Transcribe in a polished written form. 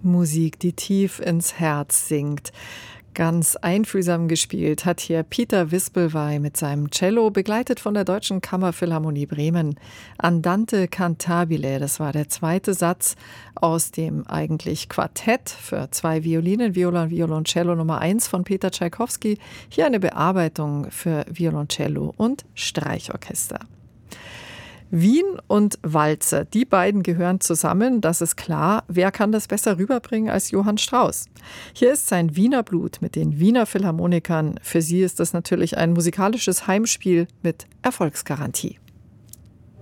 Musik, die tief ins Herz singt. Ganz einfühlsam gespielt hat hier Peter Wispelwey mit seinem Cello, begleitet von der Deutschen Kammerphilharmonie Bremen. Andante cantabile, das war der zweite Satz aus dem eigentlich Quartett für 2 Violinen, Viola und Violoncello Nummer 1 von Peter Tschaikowski. Hier eine Bearbeitung für Violoncello und Streichorchester. Wien und Walzer, die beiden gehören zusammen, das ist klar. Wer kann das besser rüberbringen als Johann Strauss? Hier ist sein Wiener Blut mit den Wiener Philharmonikern. Für sie ist das natürlich ein musikalisches Heimspiel mit Erfolgsgarantie.